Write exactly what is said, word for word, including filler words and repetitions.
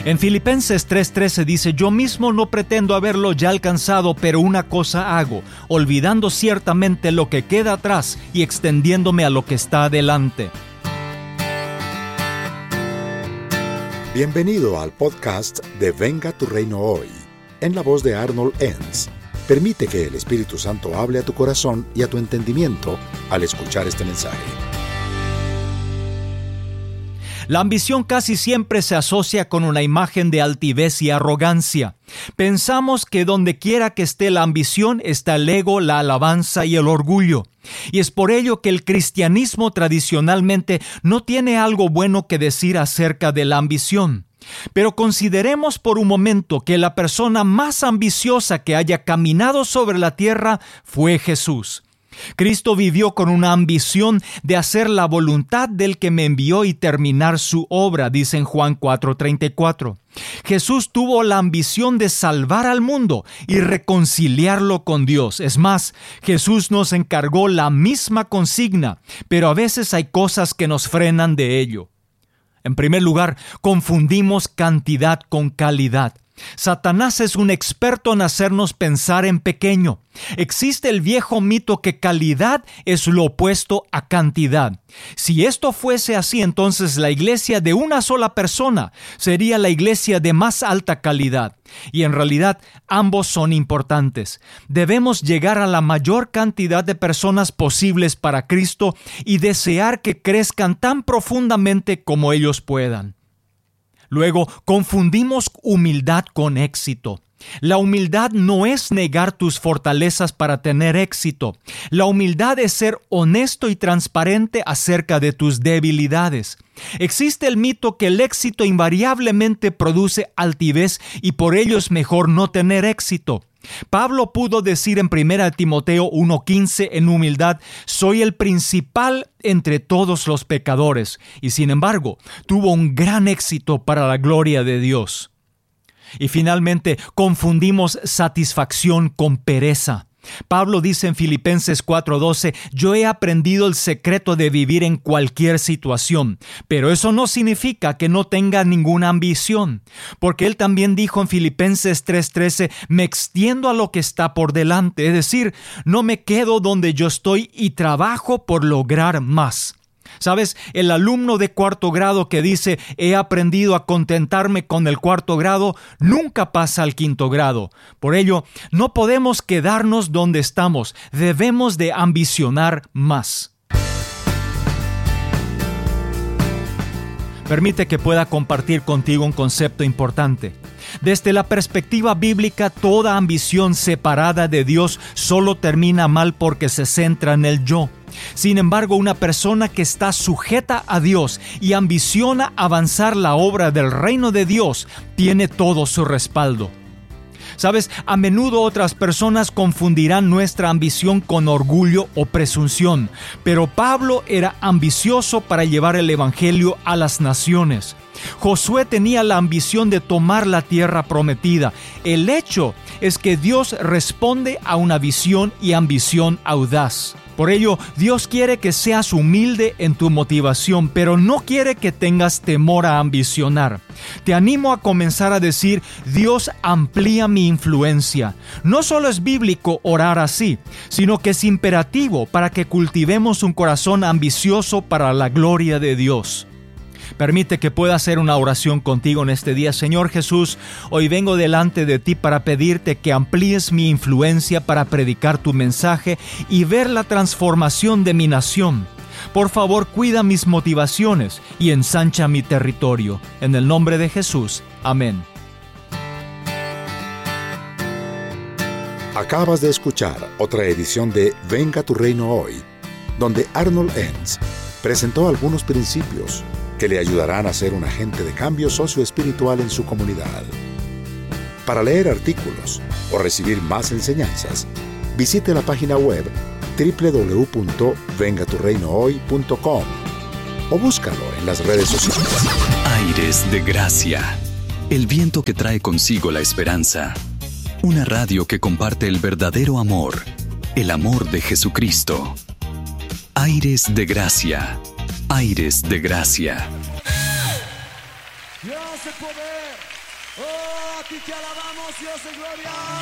En Filipenses tres trece dice: yo mismo no pretendo haberlo ya alcanzado, pero una cosa hago, olvidando ciertamente lo que queda atrás y extendiéndome a lo que está adelante. Bienvenido al podcast de Venga tu Reino Hoy, en la voz de Arnold Enns. Permite que el Espíritu Santo hable a tu corazón y a tu entendimiento al escuchar este mensaje. La ambición casi siempre se asocia con una imagen de altivez y arrogancia. Pensamos que donde quiera que esté la ambición está el ego, la alabanza y el orgullo. Y es por ello que el cristianismo tradicionalmente no tiene algo bueno que decir acerca de la ambición. Pero consideremos por un momento que la persona más ambiciosa que haya caminado sobre la tierra fue Jesús. Cristo vivió con una ambición de hacer la voluntad del que me envió y terminar su obra, dice en Juan cuatro treinta y cuatro. Jesús tuvo la ambición de salvar al mundo y reconciliarlo con Dios. Es más, Jesús nos encargó la misma consigna, pero a veces hay cosas que nos frenan de ello. En primer lugar, confundimos cantidad con calidad. Satanás es un experto en hacernos pensar en pequeño. Existe el viejo mito que calidad es lo opuesto a cantidad. Si esto fuese así, entonces la iglesia de una sola persona sería la iglesia de más alta calidad. Y en realidad, ambos son importantes. Debemos llegar a la mayor cantidad de personas posibles para Cristo y desear que crezcan tan profundamente como ellos puedan. Luego, confundimos humildad con éxito. La humildad no es negar tus fortalezas para tener éxito. La humildad es ser honesto y transparente acerca de tus debilidades. Existe el mito que el éxito invariablemente produce altivez y por ello es mejor no tener éxito. Pablo pudo decir en primera Timoteo uno quince en humildad: soy el principal entre todos los pecadores, y sin embargo tuvo un gran éxito para la gloria de Dios. Y finalmente confundimos satisfacción con pereza. Pablo dice en Filipenses cuatro doce: yo he aprendido el secreto de vivir en cualquier situación, pero eso no significa que no tenga ninguna ambición, porque él también dijo en Filipenses tres trece: me extiendo a lo que está por delante, es decir, no me quedo donde yo estoy y trabajo por lograr más. ¿Sabes? El alumno de cuarto grado que dice he aprendido a contentarme con el cuarto grado nunca pasa al quinto grado. Por ello, no podemos quedarnos donde estamos. Debemos de ambicionar más. Permite que pueda compartir contigo un concepto importante. Desde la perspectiva bíblica, toda ambición separada de Dios solo termina mal porque se centra en el yo. Sin embargo, una persona que está sujeta a Dios y ambiciona avanzar la obra del reino de Dios tiene todo su respaldo. ¿Sabes? A menudo otras personas confundirán nuestra ambición con orgullo o presunción, pero Pablo era ambicioso para llevar el evangelio a las naciones. Josué tenía la ambición de tomar la tierra prometida. El hecho es que Dios responde a una visión y ambición audaz. Por ello, Dios quiere que seas humilde en tu motivación, pero no quiere que tengas temor a ambicionar. Te animo a comenzar a decir: Dios amplía mi influencia. No solo es bíblico orar así, sino que es imperativo para que cultivemos un corazón ambicioso para la gloria de Dios. Permite que pueda hacer una oración contigo en este día. Señor Jesús, hoy vengo delante de ti para pedirte que amplíes mi influencia para predicar tu mensaje y ver la transformación de mi nación. Por favor, cuida mis motivaciones y ensancha mi territorio. En el nombre de Jesús. Amén. Acabas de escuchar otra edición de Venga tu Reino Hoy, donde Arnold Enns presentó algunos principios que le ayudarán a ser un agente de cambio socioespiritual en su comunidad. Para leer artículos o recibir más enseñanzas, visite la página web doble u doble u doble u punto venga tu reino hoy punto com o búscalo en las redes sociales. Aires de Gracia, el viento que trae consigo la esperanza. Una radio que comparte el verdadero amor, el amor de Jesucristo. Aires de Gracia. Aires de Gracia. Dios de poder. Oh, a ti te alabamos, Dios de gloria.